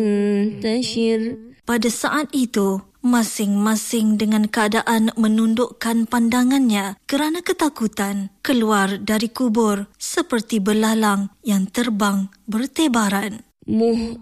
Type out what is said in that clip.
Pada saat itu, masing-masing dengan keadaan menundukkan pandangannya kerana ketakutan, keluar dari kubur seperti belalang yang terbang bertebaran.